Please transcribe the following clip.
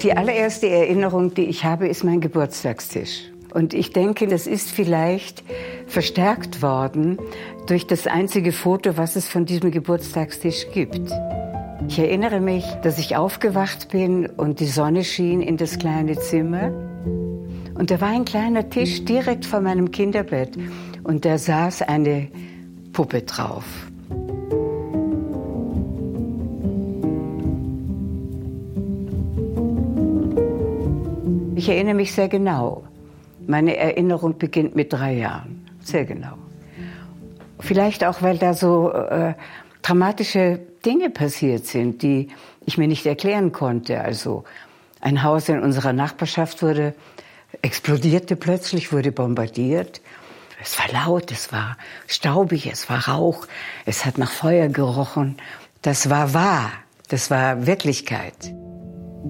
Die allererste Erinnerung, die ich habe, ist mein Geburtstagstisch. Und ich denke, das ist vielleicht verstärkt worden durch das einzige Foto, was es von diesem Geburtstagstisch gibt. Ich erinnere mich, dass ich aufgewacht bin und die Sonne schien in das kleine Zimmer. Und da war ein kleiner Tisch direkt vor meinem Kinderbett. Und da saß eine Puppe drauf. Ich erinnere mich sehr genau. Meine Erinnerung beginnt mit 3 Jahren. Sehr genau. Vielleicht auch, weil da so dramatische Dinge passiert sind, die ich mir nicht erklären konnte. Also ein Haus in unserer Nachbarschaft explodierte plötzlich, wurde bombardiert. Es war laut, es war staubig, es war Rauch, es hat nach Feuer gerochen. Das war wahr, das war Wirklichkeit.